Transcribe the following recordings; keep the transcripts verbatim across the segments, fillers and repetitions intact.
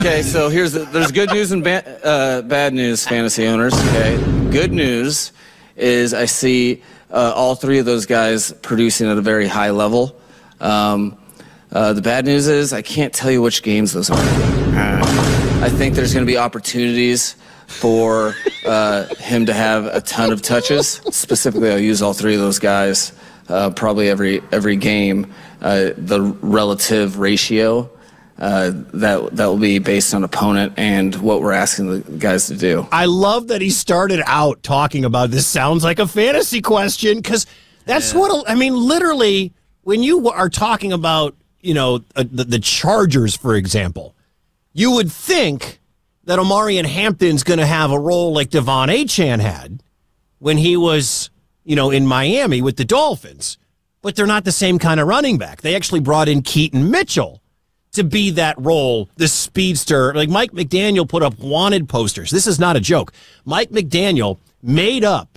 Okay, so here's the, there's good news and ba- uh, bad news, fantasy owners. Okay, good news is I see uh, all three of those guys producing at a very high level. Um, uh, the bad news is I can't tell you which games those are. I think there's going to be opportunities for uh, him to have a ton of touches. Specifically, I'll use all three of those guys uh, probably every every game. Uh, the relative ratio. Uh, that that will be based on opponent and what we're asking the guys to do. I love that he started out talking about this sounds like a fantasy question, because that's yeah. what, I mean, literally, when you are talking about, you know, uh, the, the Chargers, for example, you would think that Omarion Hampton's going to have a role like Devon Achane had when he was, you know, in Miami with the Dolphins. But they're not the same kind of running back. They actually brought in Keaton Mitchell to be that role, the speedster. Like Mike McDaniel put up wanted posters. This is not a joke. Mike McDaniel made up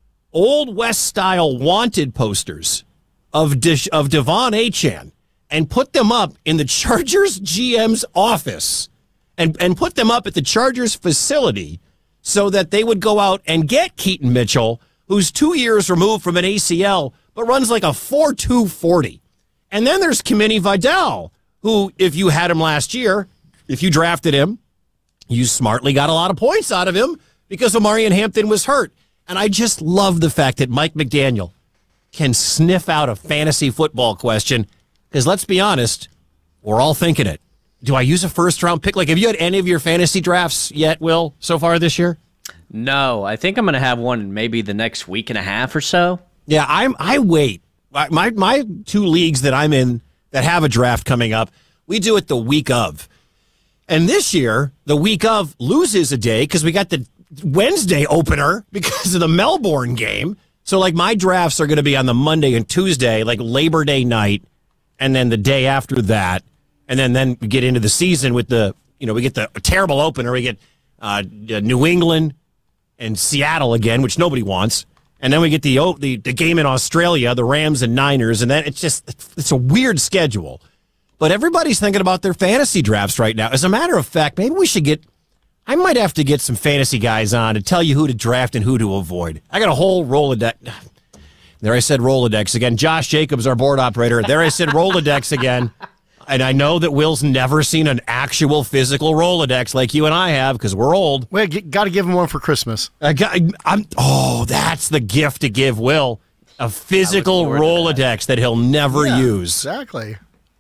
Old West-style wanted posters of De- of Devon Achane and put them up in the Chargers G M's office and, and put them up at the Chargers facility so that they would go out and get Keaton Mitchell, who's two years removed from an A C L, but runs like a four two forty. And then there's Kimani Vidal, who, if you had him last year, if you drafted him, you smartly got a lot of points out of him because Omarion Hampton was hurt. And I just love the fact that Mike McDaniel can sniff out a fantasy football question, because let's be honest, we're all thinking it. Do I use a first-round pick? Like, have you had any of your fantasy drafts yet, Will, so far this year? No, I think I'm going to have one in maybe the next week and a half or so. Yeah, I'm. I wait. My my two leagues that I'm in that have a draft coming up, we do it the week of. And this year, the week of loses a day because we got the Wednesday opener because of the Melbourne game. So, like, my drafts are going to be on the Monday and Tuesday, like Labor Day night, and then the day after that. And then, then we get into the season with the, you know, we get the terrible opener. We get uh, New England and Seattle again, which nobody wants. And then we get the, the the game in Australia, the Rams and Niners, and then it's just, it's a weird schedule. But everybody's thinking about their fantasy drafts right now. As a matter of fact, maybe we should get, I might have to get some fantasy guys on to tell you who to draft and who to avoid. I got a whole Rolodex. There I said Rolodex again. Josh Jacobs, our board operator. There I said Rolodex again. And I know that Will's never seen an actual physical Rolodex like you and I have because we're old. We got to give him one for Christmas. I got, I'm, oh, that's the gift to give Will. A physical Rolodex that. that he'll never yeah, use. Exactly.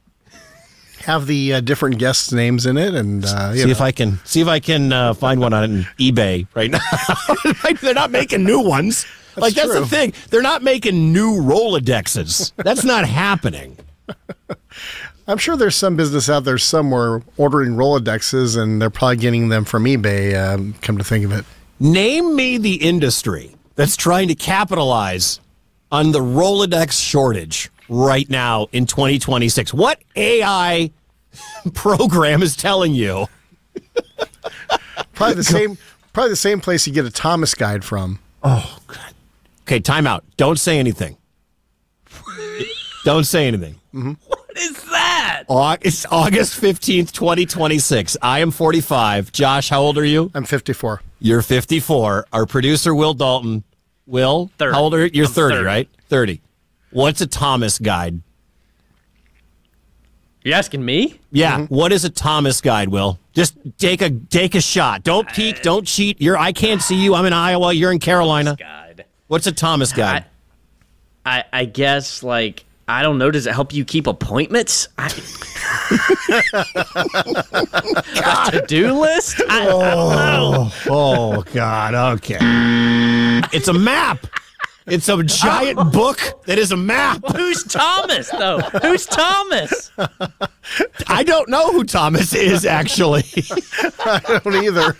Have the uh, different guests' names in it, and uh, you see know. if I can see if I can uh, find one on eBay right now. They're not making new ones. That's like that's true. The thing. They're not making new Rolodexes. That's not happening. I'm sure there's some business out there somewhere ordering Rolodexes, and they're probably getting them from eBay, um, come to think of it. Name me the industry that's trying to capitalize on the Rolodex shortage right now in twenty twenty-six. What A I program is telling you? Probably the same probably the same place you get a Thomas guide from. Oh, God. Okay, time out. Don't say anything. Don't say anything. Mm-hmm. What is that? It's August fifteenth, twenty twenty-six. I am forty-five. Josh, how old are you? I'm fifty-four. You're fifty-four. Our producer, Will Dalton. Will, thirty. How old are you? You're thirty, thirty, right? thirty. What's a Thomas guide? You asking me? Yeah. Mm-hmm. What is a Thomas guide, Will? Just take a take a shot. Don't peek. Don't cheat. You're. I can't see you. I'm in Iowa. You're in Carolina. Guide. What's a Thomas guide? I, I, I guess, like, I don't know. Does it help you keep appointments? I, a to-do list? I, oh, I don't know. Oh, God. Okay. It's a map. It's a giant book that is a map. Who's Thomas, though? Who's Thomas? I don't know who Thomas is, actually. I don't either.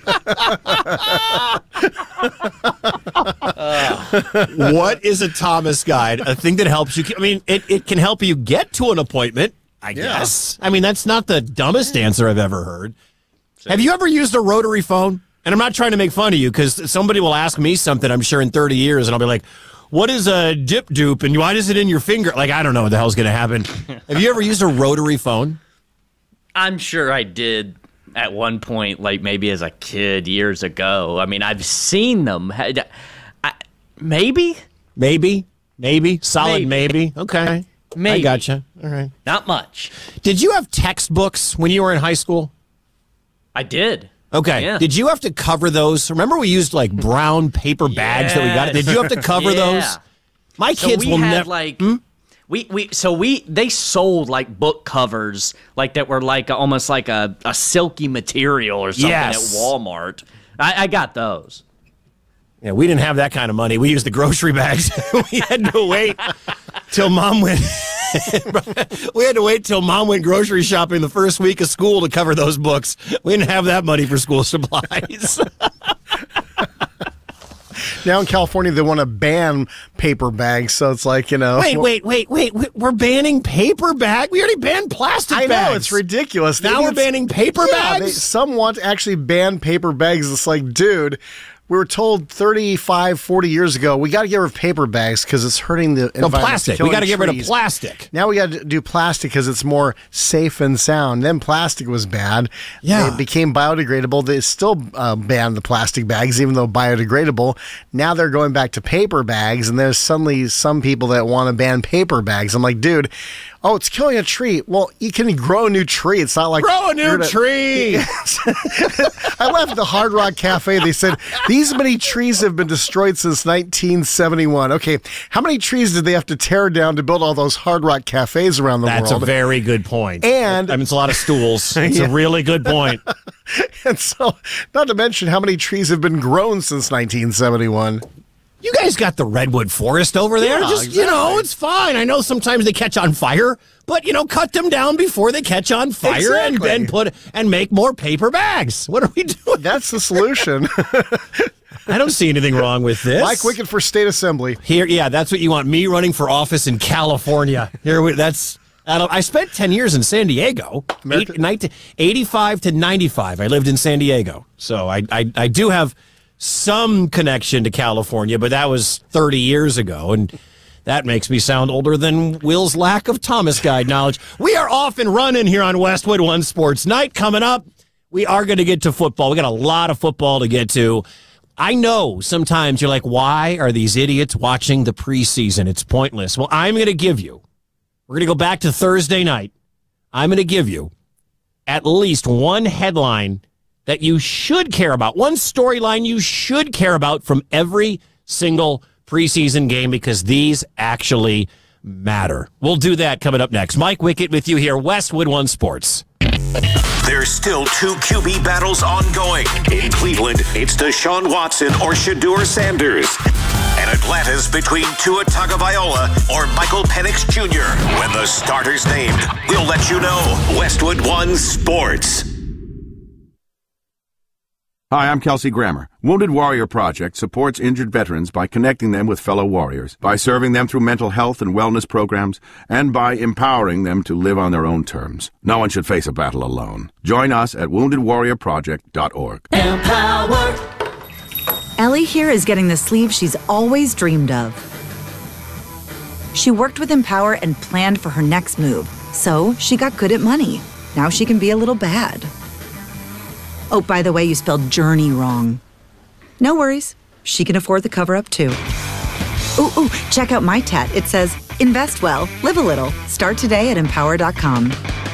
uh, what is a Thomas guide? A thing that helps you. I mean, it, it can help you get to an appointment, I yeah. guess. I mean, that's not the dumbest answer I've ever heard. Have you ever used a rotary phone? And I'm not trying to make fun of you because somebody will ask me something, I'm sure, in thirty years, and I'll be like, what is a dip dupe and why is it in your finger? Like, I don't know what the hell's going to happen. Have you ever used a rotary phone? I'm sure I did at one point, like maybe as a kid years ago. I mean, I've seen them. I, maybe? Maybe? Maybe? Solid maybe? Maybe. Okay. Maybe. I gotcha. All right. Not much. Did you have textbooks when you were in high school? I did. Okay. Yeah. Did you have to cover those? Remember we used like brown paper bags that we got? Did you have to cover Yeah. those? My So kids we will had never. like we we so we they sold like book covers like that were like almost like a, a silky material or something Yes. at Walmart. I, I got those. Yeah, we didn't have that kind of money. We used the grocery bags. We had to wait till mom went. We had to wait till mom went grocery shopping the first week of school to cover those books. We didn't have that money for school supplies. Now in California, they want to ban paper bags, so it's like, you know. Wait, wait, wait, wait, wait. We're banning paper bag? We already banned plastic I bags. know, it's ridiculous. Now we're It's- banning paper yeah, they, bags? some want to actually ban paper bags. It's like, dude, we were told thirty-five, forty years ago, we got to get rid of paper bags because it's hurting the No, environment. plastic. We killing got to get rid of trees. plastic. Now we got to do plastic because it's more safe and sound. Then plastic was bad. Yeah. It became biodegradable. They still uh, banned the plastic bags, even though biodegradable. Now they're going back to paper bags, and there's suddenly some people that want to ban paper bags. I'm like, dude, oh, it's killing a tree. Well, you can grow a new tree. It's not like Grow a new you're gonna- tree. I left the Hard Rock Cafe. They said, these many trees have been destroyed since nineteen seventy-one. Okay, how many trees did they have to tear down to build all those Hard Rock Cafes around the That's world? a very good point. And- I mean, it's a lot of stools. It's a really good point. And so, not to mention how many trees have been grown since nineteen seventy-one. You guys got the redwood forest over there. Yeah, Just, you know, it's fine. I know sometimes they catch on fire, but, you know, cut them down before they catch on fire and Exactly. then put and make more paper bags. What are we doing? That's the solution. I don't see anything wrong with this. Mike Wickett for State Assembly. Here, yeah, that's what you want. Me running for office in California. Here, we, that's. I, don't, I spent ten years in San Diego, America- Eight, nineteen, eighty-five to ninety-five. I lived in San Diego, so I, I, I do have some connection to California, but that was thirty years ago, and that makes me sound older than Will's lack of Thomas Guide knowledge. We are off and running here on Westwood One Sports Night. Coming up, we are going to get to football. We got a lot of football to get to. I know sometimes you're like, why are these idiots watching the preseason? It's pointless. Well, I'm going to give you, we're going to go back to Thursday night. I'm going to give you at least one headline that you should care about, one storyline you should care about from every single preseason game, because these actually matter. We'll do that coming up next. Mike Wickett with you here, Westwood One Sports. There's still two Q B battles ongoing. In Cleveland, it's Deshaun Watson or Shedeur Sanders. And Atlanta's between Tua Tagovailoa or Michael Penix Junior When the starter's named, we'll let you know. Westwood One Sports. Hi, I'm Kelsey Grammer. Wounded Warrior Project supports injured veterans by connecting them with fellow warriors, by serving them through mental health and wellness programs, and by empowering them to live on their own terms. No one should face a battle alone. Join us at wounded warrior project dot org. Empower. Ellie here is getting the sleeve she's always dreamed of. She worked with Empower and planned for her next move, so she got good at money. Now she can be a little bad. Oh, by the way, you spelled journey wrong. No worries. She can afford the cover-up, too. Ooh, ooh, check out my tat. It says, invest well, live a little. Start today at empower dot com.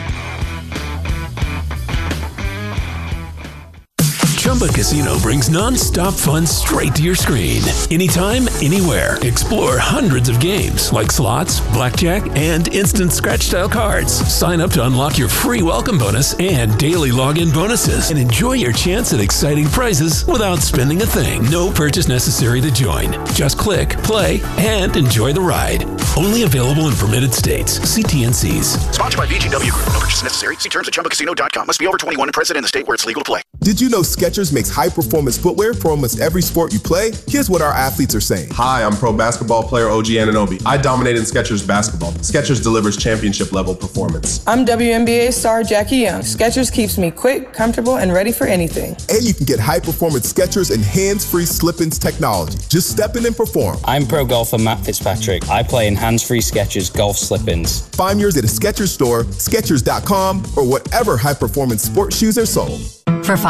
Chumba Casino brings non-stop fun straight to your screen. Anytime, anywhere. Explore hundreds of games like slots, blackjack, and instant scratch-style cards. Sign up to unlock your free welcome bonus and daily login bonuses, and enjoy your chance at exciting prizes without spending a thing. No purchase necessary to join. Just click, play, and enjoy the ride. Only available in permitted states. See T N Cs. Sponsored by V G W Group. No purchase necessary. See terms at chumba casino dot com. Must be over twenty-one and present in the state where it's legal to play. Did you know Skechers makes high-performance footwear for almost every sport you play? Here's what our athletes are saying. Hi, I'm pro basketball player O G Anunoby. I dominate in Skechers basketball. Skechers delivers championship-level performance. I'm W N B A star Jackie Young. Skechers keeps me quick, comfortable, and ready for anything. And you can get high-performance Skechers and hands-free slip-ins technology. Just step in and perform. I'm pro golfer Matt Fitzpatrick. I play in hands-free Skechers golf slip-ins. Find yours at a Skechers store, Skechers dot com, or whatever high-performance sports shoes are sold.